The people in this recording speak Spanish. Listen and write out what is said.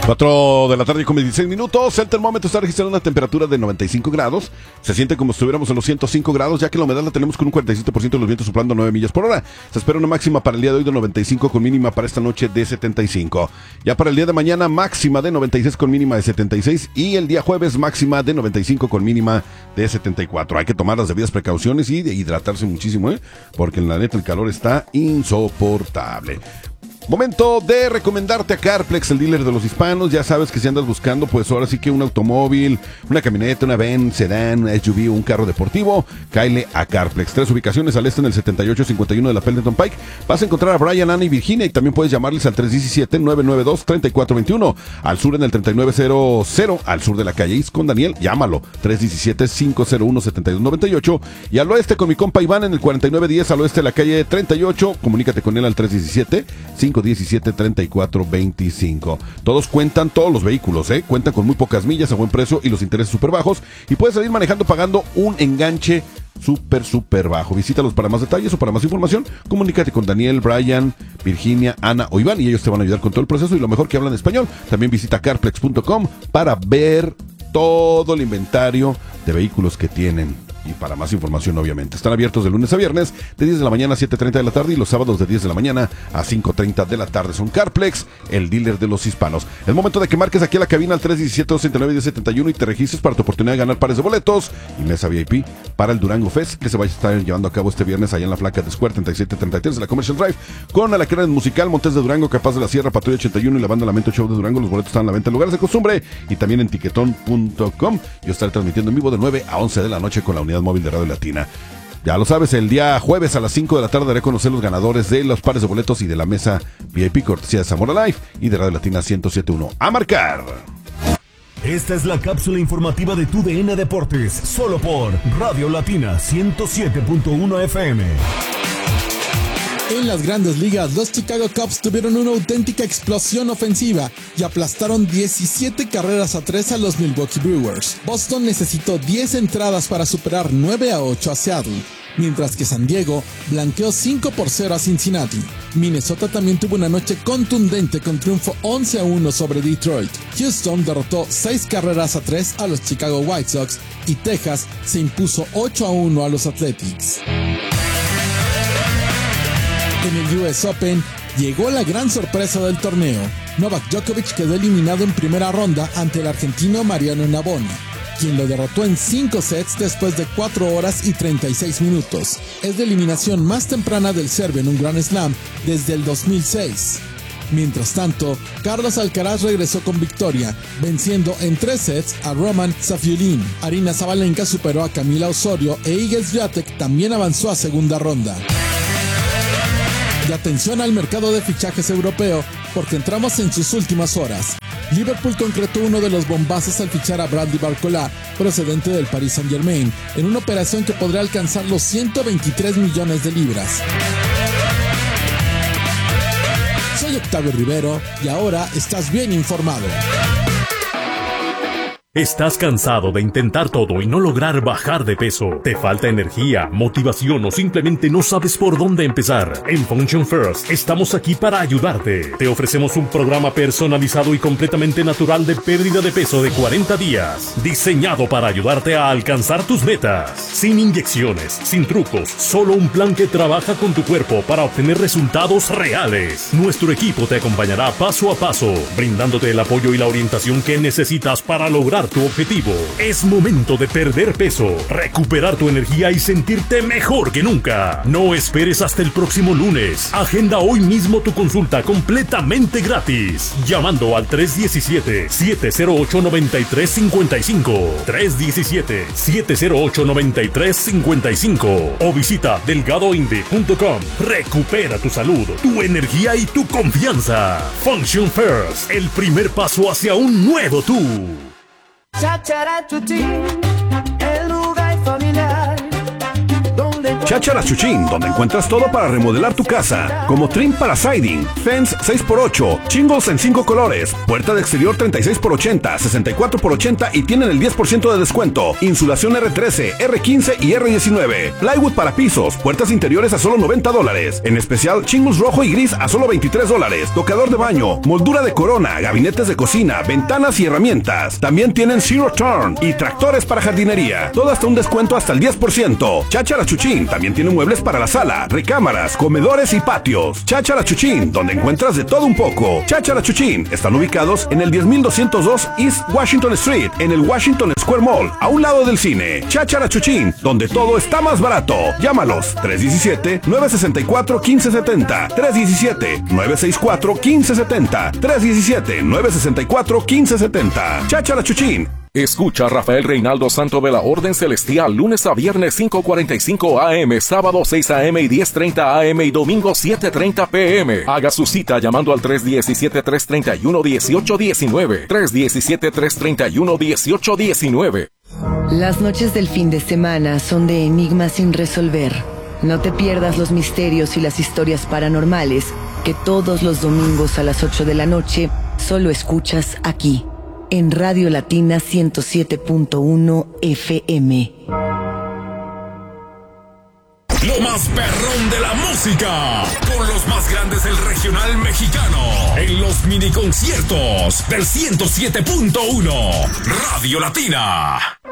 4 de la tarde con 16 minutos. El termómetro está registrando una temperatura de 95 grados. Se siente como si estuviéramos en los 105 grados, ya que la humedad la tenemos con un 47% de los vientos soplando 9 millas por hora. Se espera una máxima para el día de hoy de 95 con mínima para esta noche de 75. Ya para el día de mañana, máxima de 96 con mínima de 76. Y el día jueves, máxima de 95 con mínima de 74. Hay que tomar las debidas precauciones y de hidratarse muchísimo, porque en la neta el calor está insoportable. Momento de recomendarte a Carplex, el dealer de los hispanos. Ya sabes que si andas buscando, pues ahora sí que un automóvil, una camioneta, una van, sedán, una SUV o un carro deportivo, cáele a Carplex. 3 ubicaciones al este en el 7851 de la Pendleton Pike. Vas a encontrar a Brian, Ana y Virginia, y también puedes llamarles al 317-992-3421. Al sur en el 3900, al sur de la calle Is con Daniel, llámalo, 317-501-7298. Y al oeste con mi compa Iván en el 4910, al oeste de la calle 38. Comunícate con él al 317-517-3425. Todos cuentan, todos los vehículos, cuentan con muy pocas millas a buen precio y los intereses súper bajos. Y puedes salir manejando pagando un enganche súper bajo. Visítalos para más detalles o para más información. Comunícate con Daniel, Brian, Virginia, Ana o Iván y ellos te van a ayudar con todo el proceso y lo mejor que hablan español. También visita carplex.com para ver todo el inventario de vehículos que tienen. Y para más información, obviamente. Están abiertos de lunes a viernes, de 10 de la mañana a 7:30 de la tarde y los sábados de 10 de la mañana a 5:30 de la tarde. Son Carplex, el dealer de los hispanos. Es momento de que marques aquí a la cabina al 317-269-1071 y te registres para tu oportunidad de ganar pares de boletos y mesa VIP para el Durango Fest, que se va a estar llevando a cabo este viernes allá en la Flaca de Square 3733 de la Commercial Drive, con Alacranes Musical, Montes de Durango, Capaz de la Sierra, Patrulla 81 y la banda Lamento Show de Durango. Los boletos están a la venta en lugares de costumbre y también en tiquetón.com. Yo estaré transmitiendo en vivo de 9 a 11 de la noche con la unidad móvil de Radio Latina. Ya lo sabes, el día jueves a las 5 de la tarde daré a conocer los ganadores de los pares de boletos y de la mesa VIP cortesía de Zamora Live y de Radio Latina 107.1. ¡A marcar! Esta es la cápsula informativa de TUDN Deportes, solo por Radio Latina 107.1 FM. En las grandes ligas, los Chicago Cubs tuvieron una auténtica explosión ofensiva y aplastaron 17 carreras a 3 a los Milwaukee Brewers. Boston necesitó 10 entradas para superar 9-8 a Seattle, mientras que San Diego blanqueó 5-0 a Cincinnati. Minnesota también tuvo una noche contundente con triunfo 11-1 sobre Detroit. Houston derrotó 6 carreras a 3 a los Chicago White Sox y Texas se impuso 8-1 a los Athletics. En el US Open llegó la gran sorpresa del torneo. Novak Djokovic quedó eliminado en primera ronda ante el argentino Mariano Navoni, quien lo derrotó en 5 sets después de 4 horas y 36 minutos. Es la eliminación más temprana del serbio en un Grand Slam desde el 2006. Mientras tanto, Carlos Alcaraz regresó con victoria, venciendo en 3 sets a Roman Safiullin. Aryna Sabalenka superó a Camila Osorio e Iga Swiatek también avanzó a segunda ronda. Y atención al mercado de fichajes europeo, porque entramos en sus últimas horas. Liverpool concretó uno de los bombazos al fichar a Bradley Barcola, procedente del Paris Saint-Germain, en una operación que podría alcanzar los 123 millones de libras. Soy Octavio Rivero y ahora estás bien informado. ¿Estás cansado de intentar todo y no lograr bajar de peso? ¿Te falta energía, motivación o simplemente no sabes por dónde empezar? En Function First estamos aquí para ayudarte. Te ofrecemos un programa personalizado y completamente natural de pérdida de peso de 40 días, diseñado para ayudarte a alcanzar tus metas. Sin inyecciones, sin trucos, solo un plan que trabaja con tu cuerpo para obtener resultados reales. Nuestro equipo te acompañará paso a paso, brindándote el apoyo y la orientación que necesitas para lograr tu objetivo. Es momento de perder peso, recuperar tu energía y sentirte mejor que nunca. No esperes hasta el próximo lunes. Agenda hoy mismo tu consulta completamente gratis, llamando al 317-708-9355, 317-708-9355 o visita delgadoinde.com. Recupera tu salud, tu energía y tu confianza. Function First, el primer paso hacia un nuevo tú. Chachara Chuchín, el lugar familiar donde Cháchara Chuchín, donde encuentras todo para remodelar tu casa, como trim para siding, fence 6x8, shingles en 5 colores, puerta de exterior 36x80, 64x80 y tienen el 10% de descuento. Insulación R13, R15 y R19. Plywood para pisos, puertas interiores a solo $90. En especial, shingles rojo y gris a solo $23. Tocador de baño, moldura de corona, gabinetes de cocina, ventanas y herramientas. También tienen Zero Turn y tractores para jardinería. Todo hasta un descuento hasta el 10%. Cháchara Chuchín también tiene muebles para la sala, recámaras, comedores y patios. Cháchara Chuchín, donde encuentras de todo un poco. Cháchara Chuchín están ubicados en el 10202 East Washington Street, en el Washington Square Mall, a un lado del cine. Cháchara Chuchín, donde todo está más barato. Llámalos 317-964-1570, 317-964-1570, 317-964-1570. Cháchara Chuchín. Escucha a Rafael Reinaldo Santo de la Orden Celestial lunes a viernes 5:45 AM, sábado 6 AM y 10:30 AM y domingo 7:30 PM. Haga su cita llamando al 317-331-1819. 317-331-1819. Las noches del fin de semana son de enigmas sin resolver. No te pierdas los misterios y las historias paranormales que todos los domingos a las 8 de la noche solo escuchas aquí, en Radio Latina 107.1 FM. Lo más perrón de la música, con los más grandes del regional mexicano, en los mini conciertos del 107.1 Radio Latina.